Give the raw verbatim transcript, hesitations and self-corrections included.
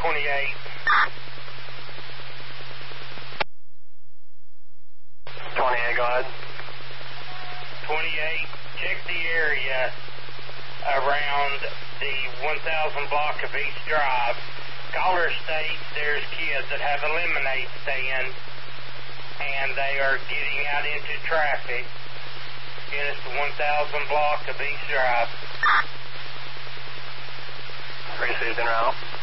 twenty-eight. twenty-eight, go ahead. twenty-eight, check the area around the one thousand block of East Drive. Caller states there's kids that have a lemonade stand and they are getting out into traffic. Again, it's the one thousand block of East Drive. Received en route.